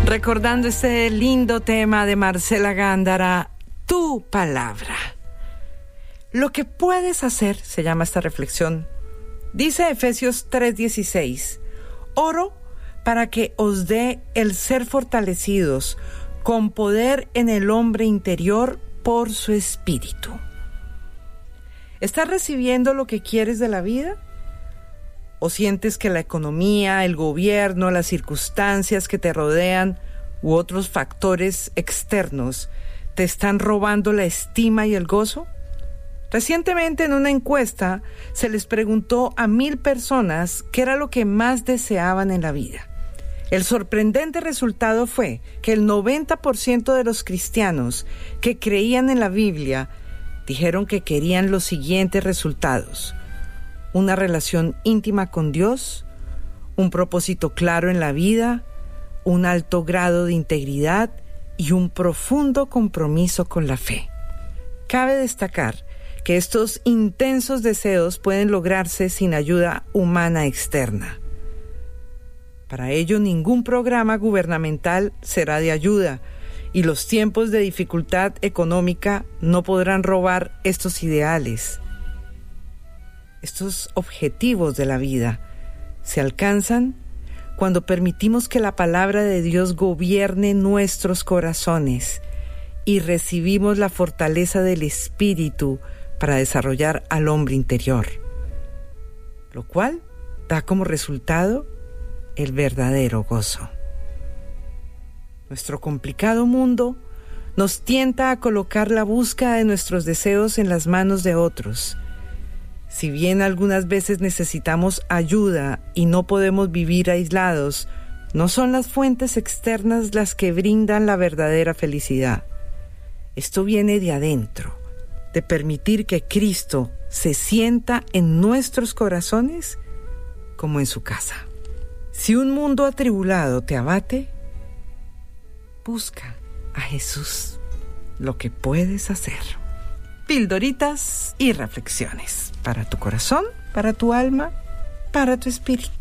Recordando este lindo tema de Marcela Gándara, Tu Palabra. Lo que puedes hacer, se llama esta reflexión. Dice Efesios 3:16, oro para que os dé el ser fortalecidos con poder en el hombre interior por su espíritu. ¿Estás recibiendo lo que quieres de la vida? ¿O sientes que la economía, el gobierno, las circunstancias que te rodean u otros factores externos te están robando la estima y el gozo? Recientemente en una encuesta se les preguntó a 1,000 personas qué era lo que más deseaban en la vida. El sorprendente resultado fue que el 90% de los cristianos que creían en la Biblia dijeron que querían los siguientes resultados: una relación íntima con Dios, un propósito claro en la vida, un alto grado de integridad y un profundo compromiso con la fe. Cabe destacar que estos intensos deseos pueden lograrse sin ayuda humana externa. Para ello, ningún programa gubernamental será de ayuda y los tiempos de dificultad económica no podrán robar estos ideales. Estos objetivos de la vida se alcanzan cuando permitimos que la palabra de Dios gobierne nuestros corazones y recibimos la fortaleza del Espíritu para desarrollar al hombre interior, lo cual da como resultado el verdadero gozo. Nuestro complicado mundo nos tienta a colocar la búsqueda de nuestros deseos en las manos de otros. Si bien algunas veces necesitamos ayuda y no podemos vivir aislados, no son las fuentes externas las que brindan la verdadera felicidad. Esto viene de adentro, de permitir que Cristo se sienta en nuestros corazones como en su casa. Si un mundo atribulado te abate, busca a Jesús, lo que puedes hacer. Pildoritas y reflexiones para tu corazón, para tu alma, para tu espíritu.